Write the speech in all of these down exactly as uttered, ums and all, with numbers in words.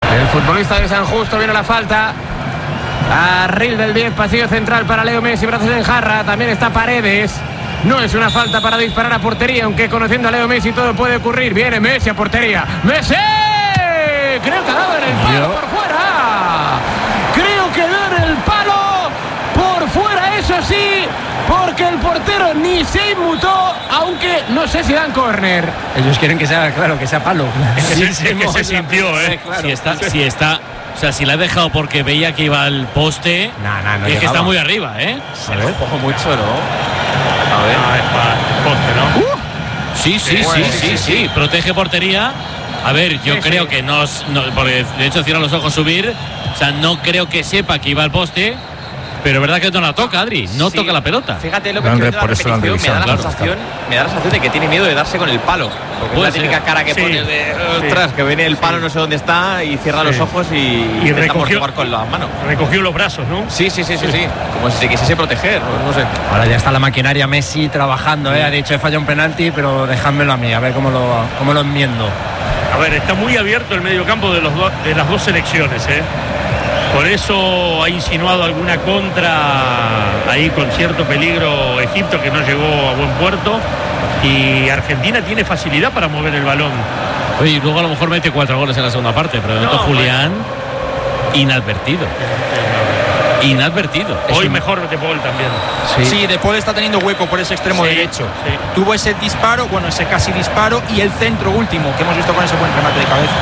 El futbolista de San Justo, viene la falta. Carril del diez, pasillo central para Leo Messi, brazos en jarra. También está Paredes. No es una falta para disparar a portería, aunque conociendo a Leo Messi todo puede ocurrir. Viene Messi a portería. ¡Messi! Creo que ha dado en el palo por fuera. Creo que da en el palo por fuera, eso sí, porque el portero ni se inmutó, aunque no sé si dan córner. Ellos quieren que sea, claro, que sea palo. Es que, sí, se, es que se sintió, ¿eh? Claro. Si está, si está, o sea, si la ha dejado porque veía que iba al poste, nah, nah, no es llegaba. que está muy arriba, ¿eh? Se lo juego mucho, ¿no? A ver. Ah, es para el poste, ¿no? Uh. Sí, sí, sí, sí, sí, sí, sí. Protege portería. A ver, yo sí, creo sí. que no, no, porque de hecho cierra los ojos subir. O sea, no creo que sepa que iba al poste. Pero es verdad que no la toca, Adri. No sí. toca la pelota. Fíjate lo que no, por eso me da la claro, sensación, me da la sensación de que tiene miedo de darse con el palo. Porque es la típica ser. cara que sí. pone de ostras, sí. que viene el palo, sí. no sé dónde está, y cierra sí. los ojos y, y intenta jugar con las manos. Recogió los brazos, ¿no? Sí, sí, sí, sí, sí. sí. Como si se quisiese proteger, no sé. Ahora ya está la maquinaria Messi trabajando, ¿eh? Ha dicho, he fallado un penalti, pero dejádmelo a mí, a ver cómo lo, cómo lo enmiendo. A ver, está muy abierto el mediocampo de, los do, de las dos selecciones, ¿eh? Por eso ha insinuado alguna contra ahí con cierto peligro Egipto, que no llegó a buen puerto, y Argentina tiene facilidad para mover el balón. Oye, y luego a lo mejor mete cuatro goles en la segunda parte, pero de momento no, Julián bueno. inadvertido. Inadvertido. Hoy un... mejor De Paul también. Sí. sí, De Paul está teniendo hueco por ese extremo sí, derecho. Sí. Tuvo ese disparo, bueno, ese casi disparo, y el centro último que hemos visto con ese buen remate de cabeza.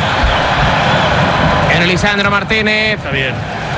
En Lisandro Martínez. Está bien.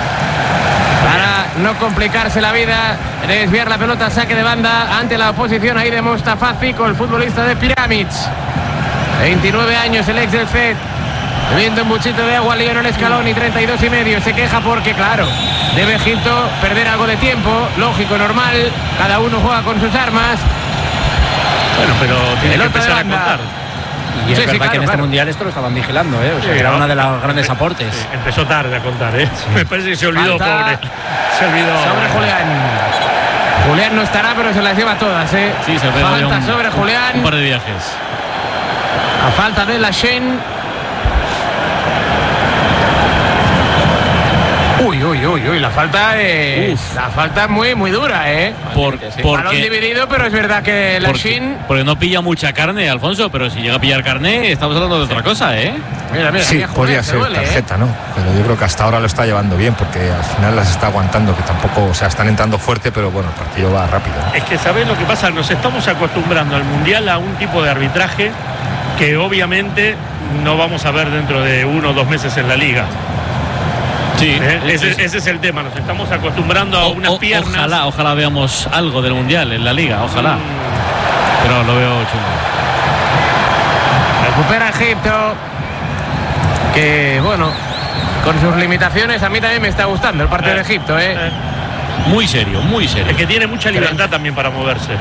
Para no complicarse la vida, desviar la pelota, saque de banda ante la oposición ahí de Mustafa Fico, el futbolista de Pyramids. veintinueve años, el ex del C E T. Bebiendo un buchito de agua, lío en el escalón y treinta y dos y medio. Se queja porque, claro, debe Egipto perder algo de tiempo. Lógico, normal. Cada uno juega con sus armas. Bueno, pero tiene que empezar a contar. Y es sí, verdad sí, claro, que en este claro. mundial esto lo estaban vigilando, ¿eh? O sea, sí, era uno de los grandes empe aportes. Sí, empezó tarde a contar, ¿eh? Sí. Me parece que se olvidó, Falta pobre. Se olvidó. Sobre Julián. Julián no estará, pero se las lleva todas, ¿eh? Sí, se falta un, sobre Julián. Un par de viajes. A falta de Lachén. Uy, uy, uy, uy, la falta es. Uf. La falta es muy, muy dura, ¿eh? Por, sí. porque, balón dividido, pero es verdad que Lachén. Porque, porque no pilla mucha carne, Alfonso, pero si llega a pillar carne, estamos hablando de otra cosa, ¿eh? Mira, mira, sí, podría ser duele, tarjeta, ¿eh? ¿no? Pero yo creo que hasta ahora lo está llevando bien, porque al final las está aguantando, que tampoco, o sea, están entrando fuerte, pero bueno, el partido va rápido, ¿no? Es que, ¿sabés lo que pasa? Nos estamos acostumbrando al Mundial a un tipo de arbitraje que obviamente no vamos a ver dentro de uno o dos meses en la Liga. Sí, ¿Eh? ese, ese es el tema, nos estamos acostumbrando a unas o, piernas. Ojalá, ojalá veamos algo del Mundial en la Liga, ojalá. Mm. Pero lo veo chulo. Recupera Egipto, que bueno, con sus limitaciones, a mí también me está gustando el partido eh, de Egipto, ¿eh? ¿eh? Muy serio, muy serio. Es que tiene mucha libertad también para moverse.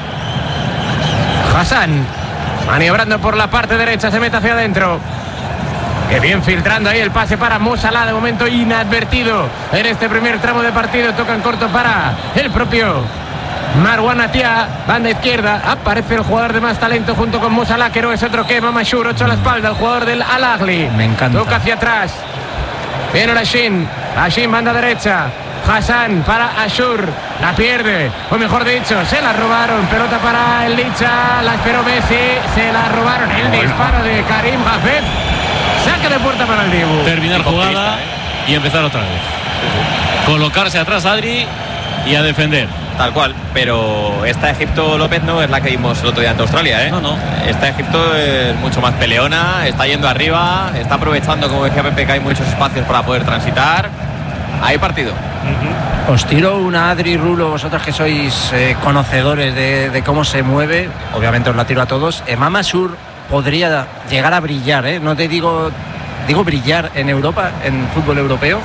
Hassan, maniobrando por la parte derecha, se mete hacia adentro. Que bien filtrando ahí el pase para Mo Salah, de momento inadvertido en este primer tramo de partido. Toca en corto para el propio Marwan Atia, banda izquierda. Aparece el jugador de más talento junto con Mo Salah, que no es otro que Mamashur, ocho a la espalda, el jugador del Al Ahly. Me encanta. Toca hacia atrás. Viene Lachén, Lachén banda derecha. Hassan para Ashur, la pierde, o mejor dicho, se la robaron. Pelota para el Licha, la esperó Messi, se la robaron. El bueno. disparo de Karim Hafez. Saque de puerta para el Dibu. Terminar jugada ¿eh? y empezar otra vez. Colocarse atrás, Adri, y a defender. Tal cual, pero esta Egipto, López, no es la que vimos el otro día ante Australia, ¿eh? No, no. Esta Egipto es mucho más peleona, está yendo arriba, está aprovechando, como decía Pepe, que hay muchos espacios para poder transitar. Hay partido. Uh-huh. Os tiro una, Adri, Rulo, vosotros que sois eh, conocedores de, de cómo se mueve. Obviamente os la tiro a todos. Eh, Mamashur podría llegar a brillar, ¿eh? No te digo, digo brillar en Europa, en fútbol europeo.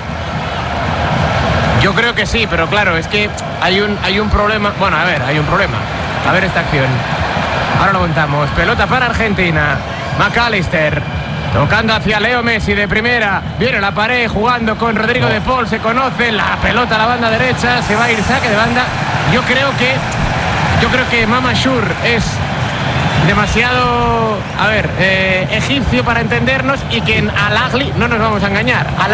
Yo creo que sí, pero claro, es que hay un, hay un problema. Bueno, a ver, hay un problema. A ver esta acción. Ahora lo contamos. Pelota para Argentina. McAllister tocando hacia Leo Messi de primera. Viene la pared jugando con Rodrigo De Paul. Se conoce la pelota a la banda derecha. Se va a ir saque de banda. Yo creo que Yo creo que Mamashur es demasiado, a ver, eh, egipcio para entendernos, y que en Al Ahly, no nos vamos a engañar, Al